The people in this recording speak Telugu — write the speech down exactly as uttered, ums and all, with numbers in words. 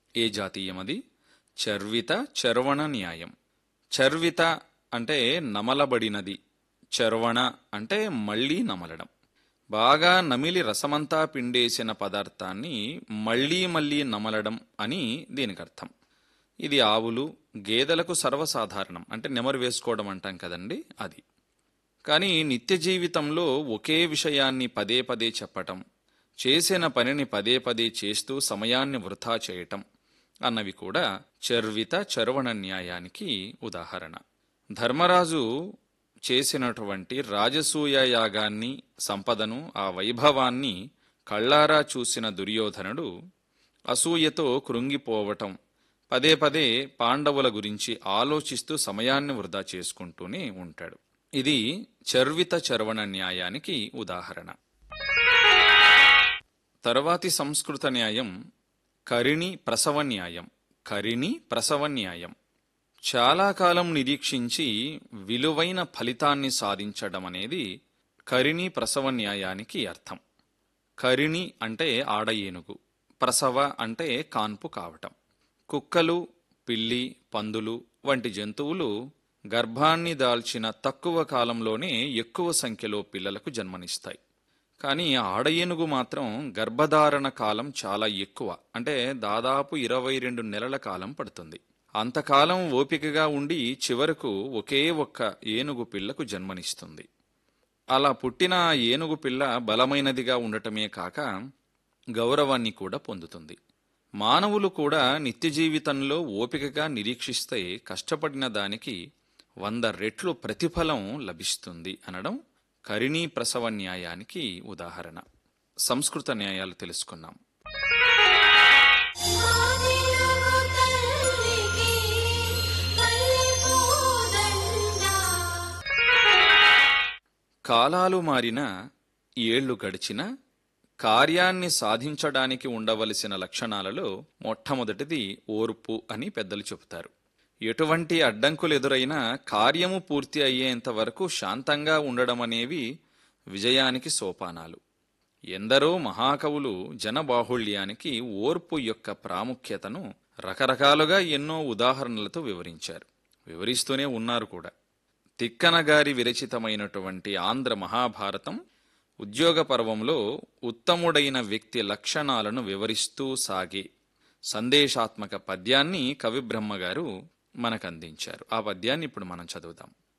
ఏ జాతీయం అది? చర్విత చర్వణ న్యాయం. చర్విత అంటే నమలబడినది, చర్వణ అంటే మళ్ళీ నమలడం. బాగా నమిలి రసమంతా పిండేసిన పదార్థాన్ని మళ్ళీ మళ్ళీ నమలడం అని దీనికి అర్థం. ఇది ఆవులు, గేదెలకు సర్వసాధారణం, అంటే నెమరు వేసుకోవడం అంటాం కదండి, అది. కానీ నిత్య జీవితంలో ఒకే విషయాన్ని పదే పదే చెప్పటం, చేసిన పనిని పదే పదే చేస్తూ సమయాన్ని వృధా చేయటం అన్నవి కూడా చర్విత చర్వణ న్యాయానికి ఉదాహరణ. ధర్మరాజు చేసినటువంటి రాజసూయ యాగాన్ని, సంపదను, ఆ వైభవాన్ని కళ్ళారా చూసిన దుర్యోధనుడు అసూయతో కృంగిపోవటం, పదే పదే పాండవుల గురించి ఆలోచిస్తూ సమయాన్ని వృధా చేసుకుంటూనే ఉంటాడు. ఇది చర్విత చర్వణ న్యాయానికి ఉదాహరణ. తరువాతి సంస్కృత న్యాయం కరిణి ప్రసవ న్యాయం. కరిణి ప్రసవ న్యాయం చాలా కాలం నిరీక్షించి విలువైన ఫలితాన్ని సాధించడం అనేది కరిణి ప్రసవ న్యాయానికి అర్థం. కరిణి అంటే ఆడ ఏనుగు, ప్రసవ అంటే కాన్పు కావటం. కుక్కలు, పిల్లి, పందులు వంటి జంతువులు గర్భాన్ని దాల్చిన తక్కువ కాలంలోనే ఎక్కువ సంఖ్యలో పిల్లలకు జన్మనిస్తాయి. కానీ ఆడ ఏనుగు మాత్రం గర్భధారణ కాలం చాలా ఎక్కువ, అంటే దాదాపు ఇరవై రెండు నెలల కాలం పడుతుంది. అంతకాలం ఓపికగా ఉండి చివరకు ఒకే ఒక్క ఏనుగు పిల్లకు జన్మనిస్తుంది. అలా పుట్టిన ఏనుగు పిల్ల బలమైనదిగా ఉండటమే కాక గౌరవాన్ని కూడా పొందుతుంది. మానవులు కూడా నిత్య జీవితంలో ఓపికగా నిరీక్షిస్తే కష్టపడిన దానికి వంద రెట్లు ప్రతిఫలం లభిస్తుంది అనడం కరిణీ ప్రసవ న్యాయానికి ఉదాహరణ. సంస్కృత న్యాయాలు తెలుసుకున్నాం. కాలాలు మారినా, ఏళ్లు గడిచినా కార్యాన్ని సాధించడానికి ఉండవలసిన లక్షణాలలో మొట్టమొదటిది ఓర్పు అని పెద్దలు చెబుతారు. ఎటువంటి అడ్డంకులు ఎదురైనా కార్యము పూర్తి అయ్యేంత వరకు శాంతంగా ఉండడం అనేవి విజయానికి సోపానాలు. ఎందరో మహాకవులు జనబాహుళ్యానికి ఓర్పు యొక్క ప్రాముఖ్యతను రకరకాలుగా ఎన్నో ఉదాహరణలతో వివరించారు, వివరిస్తూనే ఉన్నారు కూడా. తిక్కన గారి విరచితమైనటువంటి ఆంధ్ర మహాభారతం ఉద్యోగ పర్వంలో ఉత్తముడైన వ్యక్తి లక్షణాలను వివరిస్తూ సాగే సందేశాత్మక పద్యాన్ని కవిబ్రహ్మగారు మనకందించారు. ఆ పద్యాన్ని ఇప్పుడు మనం చదువుదాం.